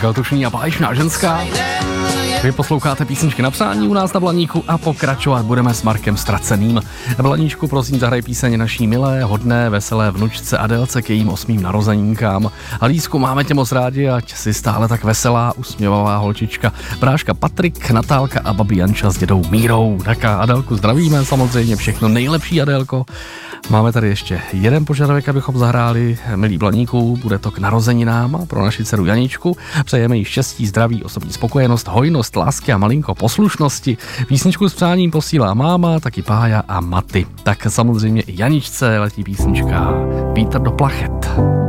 Michal Tučný a Báječná ženská. Vy posloucháte písničky na přání u nás na Blaníku a pokračovat budeme s Markem Ztraceným. Na Blaníčku prosím zahraj píseň naší milé, hodné, veselé vnučce Adélce k jejím 8. narozeninkám. Alísku, máme tě moc rádi, ať jsi stále tak veselá, usměvavá holčička. Bráška Patrik, Natálka a babi Janča s dědou Mírou. Tak a Adélku zdravíme, samozřejmě všechno nejlepší, Adélko. Máme tady ještě jeden požadavek, abychom zahráli. Milí Blaníku, bude to k narozeninám pro naši dceru Janičku. Přejeme jí štěstí, zdraví, osobní spokojenost, hojnost, lásky a malinko poslušnosti. Písničku s přáním posílá máma, taky Pája a Maty. Tak samozřejmě i Janičce letí písnička Vítr do plachet.